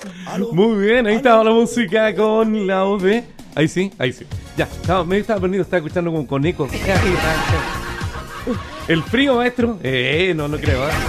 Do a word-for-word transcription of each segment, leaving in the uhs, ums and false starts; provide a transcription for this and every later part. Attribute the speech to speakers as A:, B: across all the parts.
A: Muy bien, ahí estaba la música con la voz de... Ahí sí, ahí sí. Ya, estaba, me estaba perdiendo, estaba escuchando con, con eco. El frío, maestro. Eh, no, no creo. ¿eh?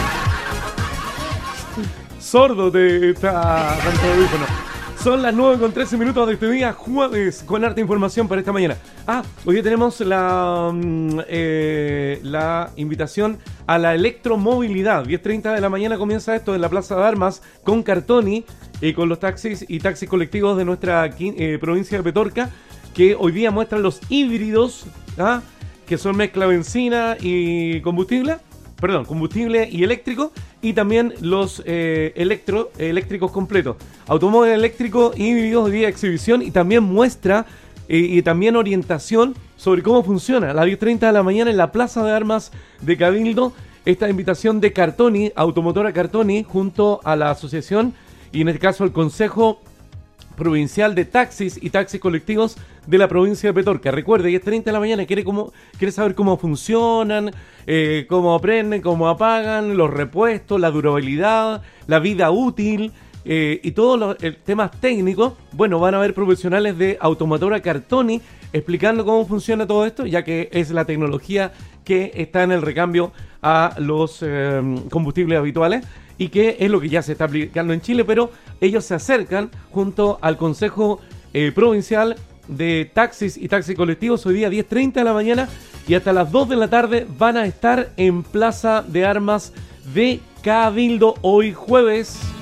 A: Sordo te está dando audífono. Son las nueve con trece minutos de este día, jueves, con harta información para esta mañana. Ah, hoy día tenemos la, eh, la invitación a la electromovilidad. diez treinta de la mañana comienza esto en la Plaza de Armas con Cartoni y eh, con los taxis y taxis colectivos de nuestra eh, provincia de Petorca, que hoy día muestran los híbridos, ¿ah? que son mezcla benzina y combustible. Perdón, combustible y eléctrico, y también los eh, electro, eléctricos completos. Automóvil eléctrico híbridos de exhibición, y también muestra eh, y también orientación sobre cómo funciona. A las diez treinta de la mañana en la Plaza de Armas de Cabildo, esta invitación de Cartoni, Automotora Cartoni, junto a la asociación, y en este caso el Consejo Provincial de Taxis y Taxis Colectivos de la provincia de Petorca. Recuerde, diez treinta de la mañana, quiere, cómo, quiere saber cómo funcionan, eh, cómo prenden, cómo apagan, los repuestos, la durabilidad, la vida útil eh, y todos los eh, temas técnicos. Bueno, van a haber profesionales de Automotora Cartoni explicando cómo funciona todo esto, ya que es la tecnología que está en el recambio a los eh, combustibles habituales, y que es lo que ya se está aplicando en Chile, pero ellos se acercan junto al Consejo eh, Provincial de Taxis y Taxis Colectivos hoy día diez treinta de la mañana, y hasta las dos de la tarde van a estar en Plaza de Armas de Cabildo hoy jueves.